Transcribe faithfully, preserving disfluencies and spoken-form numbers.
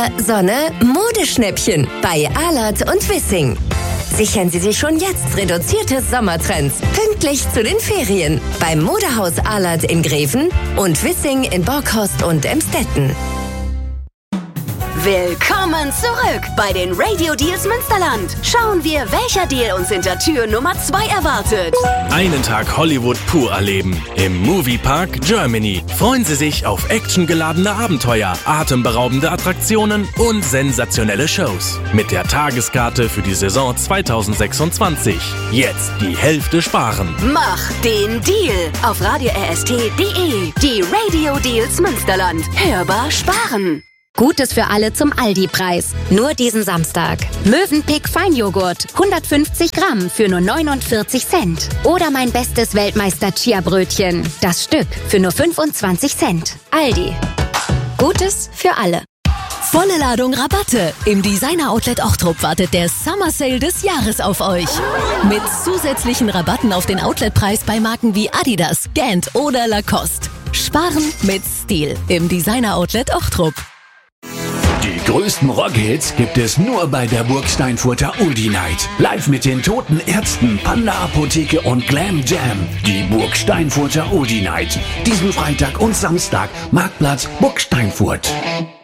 Wetter, Sonne, Modeschnäppchen bei Ahlert und Wissing. Sichern Sie sich schon jetzt reduzierte Sommertrends, pünktlich zu den Ferien. Beim Modehaus Ahlert in Greven und Wissing in Borkhorst und Emstetten. Willkommen zurück bei den Radio Deals Münsterland. Schauen wir, welcher Deal uns hinter Tür Nummer zwei erwartet. Einen Tag Hollywood pur erleben. Im Moviepark Germany. Freuen Sie sich auf actiongeladene Abenteuer, atemberaubende Attraktionen und sensationelle Shows. Mit der Tageskarte für die Saison zweitausendsechsundzwanzig. Jetzt die Hälfte sparen. Mach den Deal auf radio r s t punkt d e. Die Radio Deals Münsterland. Hörbar sparen. Gutes für alle zum Aldi-Preis. Nur diesen Samstag. Mövenpick Feinjoghurt. hundertfünfzig Gramm für nur neunundvierzig Cent. Oder mein bestes Weltmeister-Chia-Brötchen. Das Stück für nur fünfundzwanzig Cent. Aldi. Gutes für alle. Volle Ladung Rabatte. Im Designer-Outlet Ochtrup wartet der Summer Sale des Jahres auf euch. Mit zusätzlichen Rabatten auf den Outletpreis bei Marken wie Adidas, Gant oder Lacoste. Sparen mit Stil im Designer-Outlet Ochtrup. Die größten Rockhits gibt es nur bei der Burg Steinfurter Oldie Night. Live mit den Toten Ärzten, Panda Apotheke und Glam Jam. Die Burg Steinfurter Oldie Night. Diesen Freitag und Samstag, Marktplatz Burg Steinfurt.